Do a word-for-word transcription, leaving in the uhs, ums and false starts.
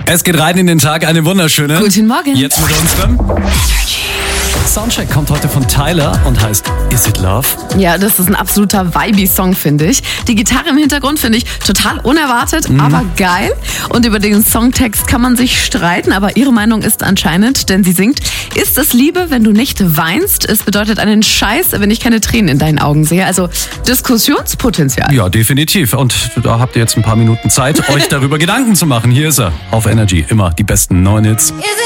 Es geht rein in den Tag, eine wunderschöne. Guten Morgen. Jetzt mit unserem Soundcheck kommt heute von Tyler und heißt Is It Love? Ja, das ist ein absoluter Vibey-Song, finde ich. Die Gitarre im Hintergrund finde ich total unerwartet, mhm. aber geil. Und über den Songtext kann man sich streiten, aber ihre Meinung ist anscheinend, denn sie singt: Ist es Liebe, wenn du nicht weinst? Es bedeutet einen Scheiß, wenn ich keine Tränen in deinen Augen sehe. Also Diskussionspotenzial. Ja, definitiv. Und da habt ihr jetzt ein paar Minuten Zeit, euch darüber Gedanken zu machen. Hier ist er auf Energy. Immer die besten neuen Hits.